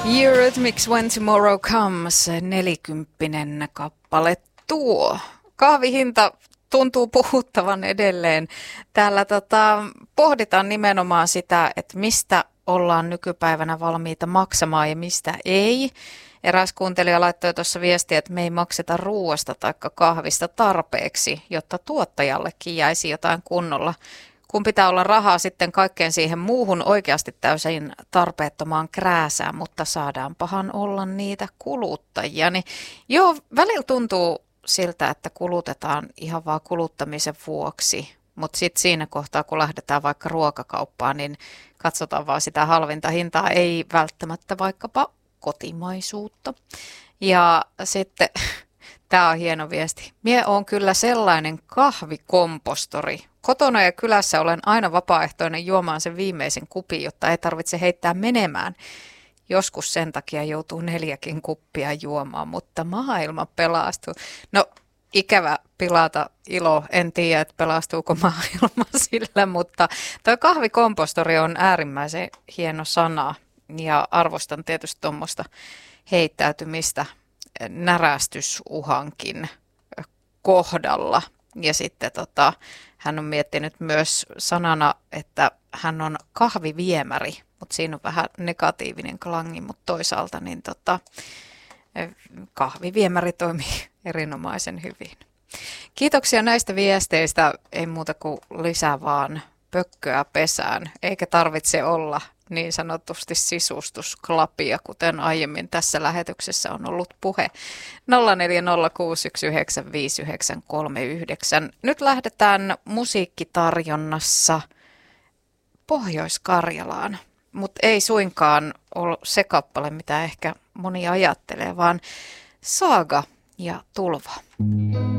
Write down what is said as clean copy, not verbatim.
Eurythmics When Tomorrow Comes, 40 kappale tuo. Kahvihinta tuntuu puhuttavan edelleen. Täällä pohditaan nimenomaan sitä, että mistä ollaan nykypäivänä valmiita maksamaan ja mistä ei. Eräs kuuntelija laittoi tuossa viestiä, että me ei makseta ruuasta tai kahvista tarpeeksi, jotta tuottajallekin jäisi jotain kunnolla. Kun pitää olla rahaa sitten kaikkeen siihen muuhun oikeasti täysin tarpeettomaan krääsään, mutta saadaanpahan olla niitä kuluttajia. Niin joo, välillä tuntuu siltä, että kulutetaan ihan vaan kuluttamisen vuoksi, mutta sitten siinä kohtaa, kun lähdetään vaikka ruokakauppaan, niin katsotaan vaan sitä halvinta hintaa, ei välttämättä vaikkapa kotimaisuutta. Ja sitten, tämä on hieno viesti, mie on kyllä sellainen kahvikompostori. Kotona ja kylässä olen aina vapaaehtoinen juomaan sen viimeisen kupin, jotta ei tarvitse heittää menemään. Joskus sen takia joutuu 4 kuppia juomaan, mutta maailma pelastuu. No, ikävä pilata ilo, en tiedä, että pelastuuko maailma sillä, mutta tuo kahvikompostori on äärimmäisen hieno sana ja arvostan tietysti tuommoista heittäytymistä närästysuhankin kohdalla. Ja sitten hän on miettinyt myös sanana, että hän on kahviviemäri, mutta siinä on vähän negatiivinen klangi, mutta toisaalta niin kahviviemäri toimii erinomaisen hyvin. Kiitoksia näistä viesteistä, ei muuta kuin lisää vaan pökköä pesään, eikä tarvitse olla niin sanotusti sisustusklapia, kuten aiemmin tässä lähetyksessä on ollut puhe. 0406195939. Nyt lähdetään musiikkitarjonnassa Pohjois-Karjalaan, mutta ei suinkaan ole se kappale, mitä ehkä moni ajattelee, vaan Saaga ja Tulva.